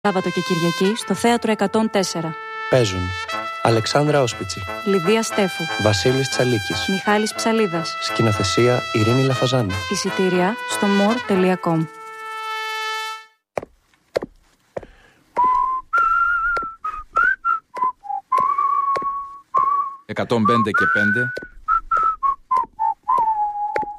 Σάββατο και Κυριακή στο Θέατρο 104. Παίζουν Αλεξάνδρα Όσπιτσι, Λιδία Στέφου, Βασίλης Τσαλίκης, Μιχάλης Ψαλίδας. Σκηνοθεσία Ειρήνη Λαφαζάνη. Εισιτήρια στο more.com. «105 και 5»